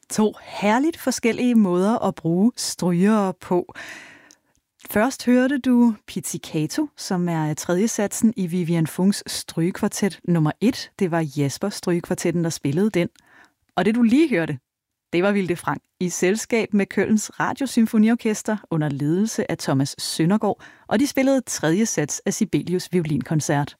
To herligt forskellige måder at bruge strygere på. Først hørte du Pizzicato, som er tredje satsen i Vivian Funks strygekvartet nummer 1. Det var Jesper Strygekvartetten, der spillede den. Og det du lige hørte, det var Vilde Frank i selskab med Kølns Radiosymfoniorkester under ledelse af Thomas Søndergaard, og de spillede tredje sats af Sibelius violinkoncert.